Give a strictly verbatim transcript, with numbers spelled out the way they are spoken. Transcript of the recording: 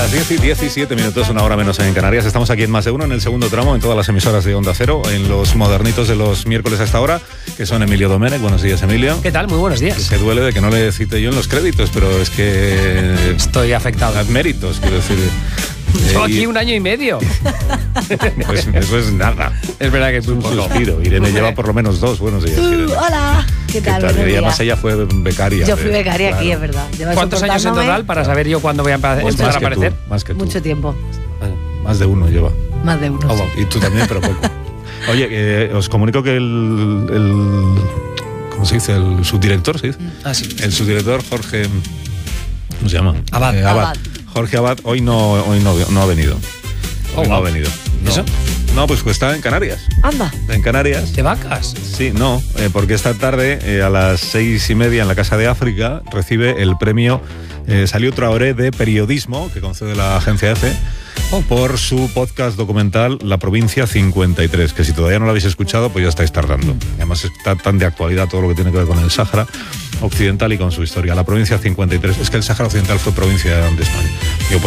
Las diez y diecisiete minutos, una hora menos en Canarias. Estamos aquí en Más de Uno, en el segundo tramo, en todas las emisoras de Onda Cero, en los modernitos de los miércoles a esta hora, que son Emilio Domènech. Buenos días, Emilio. ¿Qué tal? Muy buenos días. Se duele de que no le cite yo en los créditos, pero es que... Estoy afectado. Méritos, quiero decir... Yo eh, aquí y, un año y medio. Pues eso es nada. Es verdad que es Un un poco. suspiro. Irene lleva por lo menos dos. Buenos días, Uh, Irene. hola, ¿qué tal? ¿Qué tal? Buenos Y además días. ella fue becaria. Yo fui de- becaria claro. aquí, es verdad. Lleva ¿Cuántos años en soportándome total para saber yo cuándo voy a empa- Muchos. empezar Más a que aparecer? tú, más que tú. Mucho tiempo, Más de uno lleva. más de uno. Oh, sí. Y tú también, pero poco. Oye, eh, os comunico que el, el... ¿Cómo se dice? El subdirector, ¿se dice? Ah, sí. El subdirector Jorge... ¿Cómo se llama? Abad. Eh, Abad. Jorge Abad hoy no, hoy no, no ha venido. Hoy Oh, no ha wow. venido. ¿Y No. eso? No, pues, pues está en Canarias. Anda. En Canarias. ¿De vacas? Sí, no, eh, porque esta tarde eh, a las seis y media en la Casa de África recibe el premio eh, Salió Traoré de periodismo que concede la agencia EFE por su podcast documental La Provincia cincuenta y tres, que si todavía no lo habéis escuchado pues ya estáis tardando. Además está tan de actualidad todo lo que tiene que ver con el Sáhara Occidental y con su historia. La Provincia cincuenta y tres, es que el Sáhara Occidental fue provincia de España. Yo,